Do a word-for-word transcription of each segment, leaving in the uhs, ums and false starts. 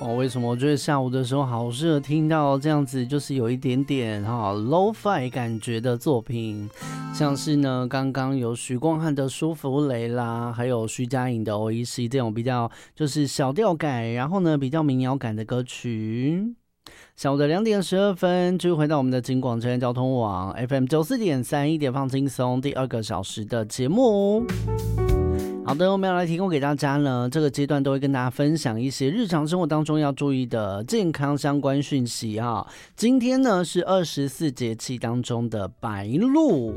哦，为什么我觉得下午的时候好适合听到这样子，就是有一点点哈 lo-fi 感觉的作品，像是呢刚刚有许光汉的《舒芙蕾》啦，还有徐佳莹的《O E C》这种比较就是小调感，然后呢比较民谣感的歌曲。下午的两点十二分，继续回到我们的金广车交通网 F M 九四点三，一点放轻松，第二个小时的节目。好的，我们要来提供给大家呢，这个阶段都会跟大家分享一些日常生活当中要注意的健康相关讯息哈。今天呢是二十四节气当中的白露，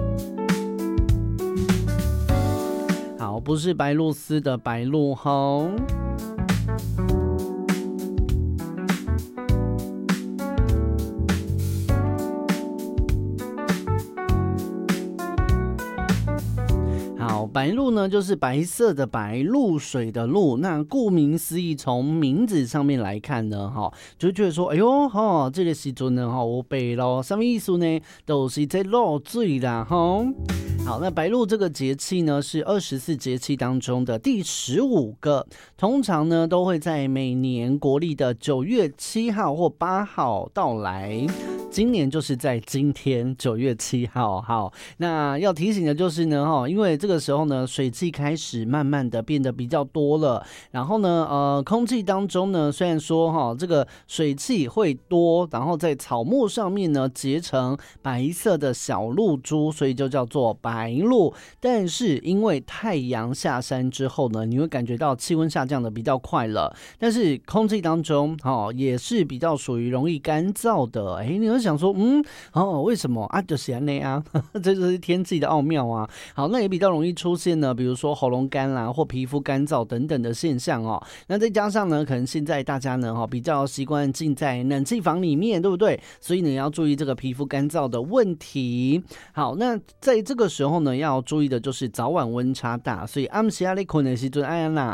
好，不是白露丝的白露哈。白露呢，就是白色的白，露水的露。那顾名思义，从名字上面来看呢，哈，就觉得说，哎呦，哈，这个时阵呢，哈，我白咯，什么意思呢？都是在露水啦，哈。好，那白露这个节气呢，是二十四节气当中的第十五个，通常呢都会在每年国历的九月七号或八号到来。今年就是在今天九月七号，好，那要提醒的就是呢，哈，因为这个时候呢，水汽开始慢慢的变得比较多了，然后呢，呃，空气当中呢，虽然说哈，这个水汽会多，然后在草木上面呢结成白色的小露珠，所以就叫做白露。但是因为太阳下山之后呢，你会感觉到气温下降的比较快了，但是空气当中，哦，也是比较属于容易干燥的，哎，你会想说，嗯，哦，为什么啊？就是这样啊，这就是天气的奥妙啊。好，那也比较容易出现呢，比如说喉咙干啦，或皮肤干燥等等的现象哦。那再加上呢，可能现在大家呢，哈，比较习惯浸在冷气房里面，对不对？所以呢，要注意这个皮肤干燥的问题。好，那在这个时候呢，要注意的就是早晚温差大，所以暗时啊，你困的时阵，哎呀啦。